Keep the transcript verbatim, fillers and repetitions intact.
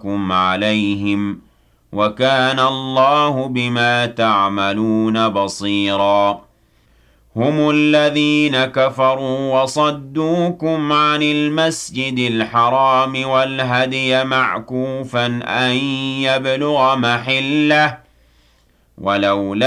أجوركم عليهم وكان الله بما تعملون بصيرا هم الذين كفروا وصدوكم عن المسجد الحرام والهدي معكوفا أن يبلغ محله ولولا